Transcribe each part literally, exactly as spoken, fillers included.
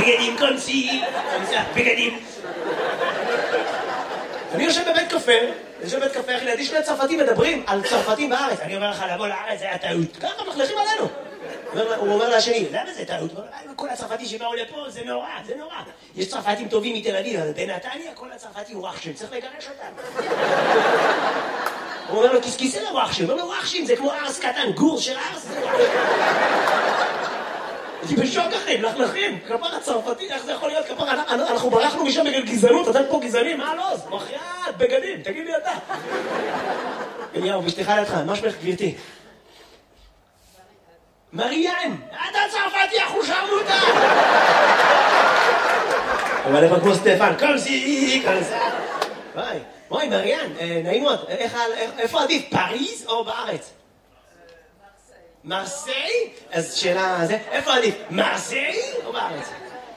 בגדים קונסי, בגדים. אני יושב בבית קפה, אני יושב בבית קפה, אחי, לידי שני צרפתים מדברים על צרפתים בארץ. אני אומר לך, לבוא לארץ זה היה טעות. ככה מחלכים עלינו. הוא אומר לשני, למה זה טעות? הוא אומר, כל הצרפתים שבאו לפה, זה נורא, זה נורא. יש צרפתים טובים מתל אביב, אבל בנתניה כל הצרפתים וואחשים, צריך לגרש אותם. הוא אומר לו, כיסכיסי לוואחשים, הוא אומר לו, וואחשים, זה כמו ארס קטן, גור של ארס. אני בשוק אחי, מלכלכים, כפר הצרפתי, איך זה יכול להיות? כפר, אנחנו ברחנו משם בגלל גזענות, אתם פה גזענים, מה לא? מחייאת, בגדים, תגיד לי אתה. אליהו, בשתיך לידך, מה שמך גבירתי? מריאן, אתה צרפתי, אנחנו שרנו אותה! אבל איפה כמו סטפן, קומסי, קומסי. וואי, וואי, מריאן, נעים מאוד, איפה עדיף, פריז או בארץ? מרסיי? אז שאלה, איפה עדיף, מרסיי או בארץ?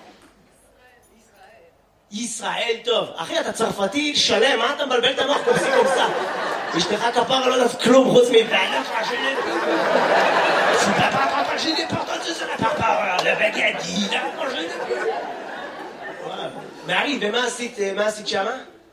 ישראל, טוב. אחי, אתה צרפתי שלם, מה אתה מבלבל את המוח קומסי קומסה? אשתך כפרה לא יודעת כלום חוץ מבעלה פרשני. C'est pas par rapport à j'ai des portes de ça par rapport le bagadi là moi je voilà Marie ומה עשית מה עשית שמה?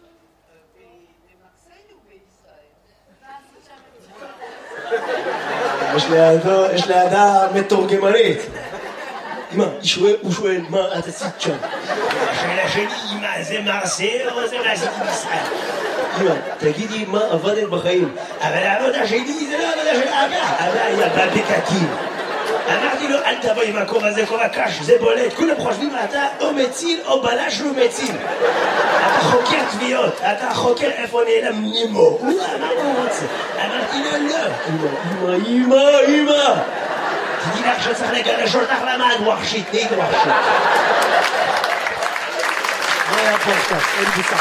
יש לידו יש לידה מתורגמנית. אמא, הוא שואל מה את עשית שם? השאלה שלי אמא זה מרסיי או זה מה עשית בישראל? אמא, תגידי מה עבדת בחיים. אבל העבודה שלי זה לא עבודה של אבא. אבא היה בבקקים. אמרתי לו, אל תבוא עם הכובע הזה, כובע קש, זה בולט. כולם חושבים, אתה או מציל או בלש לא מציל. אתה חוקר תביעות, אתה חוקר איפה נעלם נימו. הוא אמר הוא רוצה. אמרתי לו, לא. אמא, אמא, אמא. תדעי לך שצריך לגרש אותך למה את ווחשית, נהיית ווחשית. מה היה פה עכשיו? אין בוצע.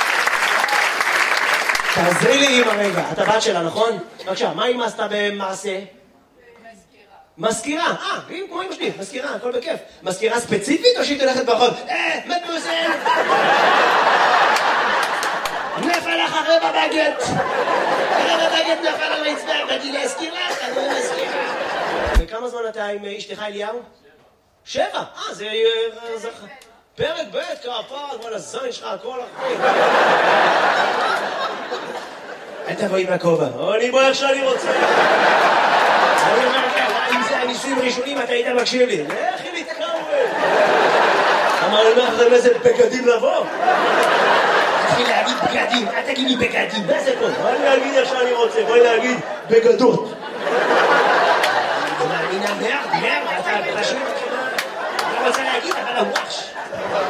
תעזרי לי אמא רגע, אתה בת שלה, נכון? בבקשה, מה אמא עשתה במעשה? מזכירה, אה, כמו אמא שלי, מזכירה, הכל בכיף. מזכירה ספציפית או שהיא תלכת ברחוב? אה, מטמוזל! נפל אחרי בבגט! אחרי בבגט נפל על הרצפה, באתי להזכיר לך, אני מזכירה. וכמה זמן אתה עם אשתך אליהו? שבע, אה, זה... פרק ב' כפר, כל הזין שלך, הכל אחרי. אל תבוא עם הכובע, אני בוא איך שאני רוצה. אני אומר ככה, אם זה הניסויים ראשונים, אתה היית מקשיב לי. איך היא מתקרבת? אמר לי, מה זה איזה בגדים לבוא? תתחיל להגיד בגדים, אל תגיד לי בגדים, מה זה פה? אני אגיד איך שאני רוצה, בואי להגיד בגדות. אני מאמינה מרד, מרד, אתה פשוט... אני רוצה להגיד, אבל הוואש.